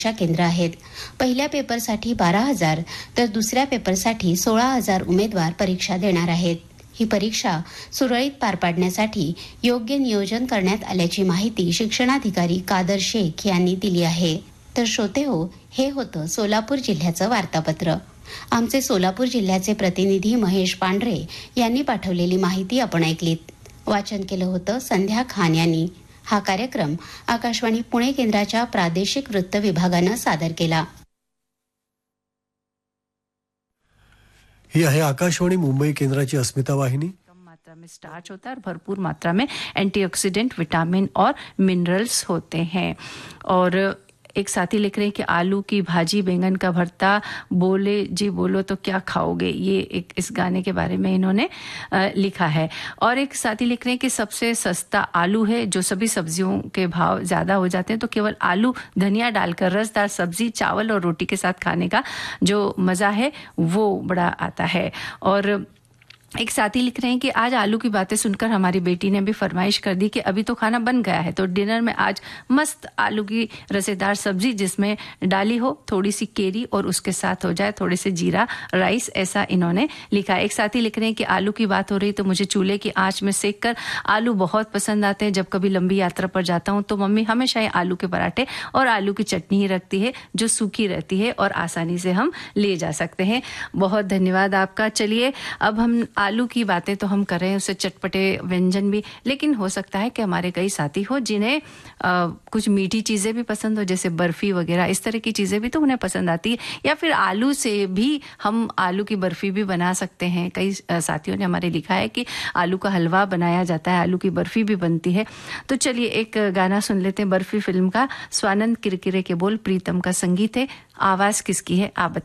केंद्र आहेत. पहिल्या पेपरसाठी 12,000 तर दुसऱ्या पेपरसाठी 16,000 उमेदवार परीक्षा देणार आहेत. ही परीक्षा सुरळीत पार पाडण्यासाठी योग्य नियोजन करण्यात आल्याची माहिती शिक्षणाधिकारी कादर शेख यांनी दिली आहे. तर श्रोते हो, हे होतं सोलापूर जिल्ह्याचं वार्तापत्र. आमचे सोलापूर जिल्ह्याचे प्रतिनिधी महेश पांढरे यांनी पाठवलेली माहिती आपण ऐकलीत. वाचन केलं होतं संध्या खान यांनी. हा कार्यक्रम आकाशवाणी पुणे केंद्राच्या प्रादेशिक वृत्त विभागानं सादर केला. ही आहे आकाशवाणी मुंबई केंद्राची अस्मिता वाहिनी. मात्रा में स्टार्च होता है और भरपूर मात्रा में एंटीऑक्सीडेंट, विटामिन और मिनरल्स होते हैं. और एक साथी लिख रहे हैं कि आलू की भाजी, बैंगन का भरता, बोले जी बोलो तो क्या खाओगे, ये एक इस गाने के बारे में इन्होंने लिखा है. और एक साथी लिख रहे हैं कि सबसे सस्ता आलू है. जो सभी सब्जियों के भाव ज्यादा हो जाते हैं तो केवल आलू धनिया डालकर रसदार सब्जी चावल और रोटी के साथ खाने का जो मजा है वो बड़ा आता है. और एक साथी लिख रहे हैं कि आज आलू की बातें सुनकर हमारी बेटी ने भी फरमाइश कर दी कि अभी तो खाना बन गया है तो डिनर में आज मस्त आलू की रसेदार सब्जी जिसमें डाली हो थोड़ी सी केरी और उसके साथ हो जाए थोड़े से जीरा राइस, ऐसा इन्होंने लिखा. एक साथी लिख रहे हैं कि आलू की बात हो रही तो मुझे चूल्हे की आंच में सेक कर आलू बहुत पसंद आते हैं. जब कभी लंबी यात्रा पर जाता हूँ तो मम्मी हमेशा ही आलू के पराठे और आलू की चटनी ही रखती है जो सूखी रहती है और आसानी से हम ले जा सकते हैं. बहुत धन्यवाद आपका. चलिए अब हम आलू की बातें तो हम कर रहे हैं, उससे चटपटे व्यंजन भी, लेकिन हो सकता है कि हमारे कई साथी हो जिन्हें कुछ मीठी चीजें भी पसंद हो, जैसे बर्फी वगैरह, इस तरह की चीजें भी तो उन्हें पसंद आती है. या फिर आलू से भी हम आलू की बर्फी भी बना सकते हैं. कई साथियों ने हमारे लिखा है कि आलू का हलवा बनाया जाता है, आलू की बर्फी भी बनती है. तो चलिए एक गाना सुन लेते हैं बर्फी फिल्म का. स्वानंद किरकिरे के बोल, प्रीतम का संगीत है. आवाज किसकी है आप